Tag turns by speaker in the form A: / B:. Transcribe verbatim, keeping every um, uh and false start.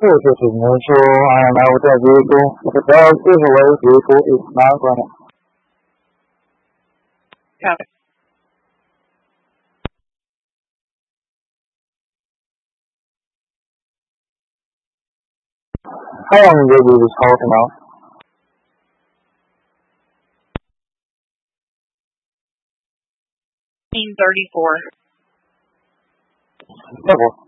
A: This is Ignacio, and I would have vehicle. The dog is away, vehicle is not running.
B: Copy.
A: How long ago did this call come out?
B: thirty-four.
A: Double.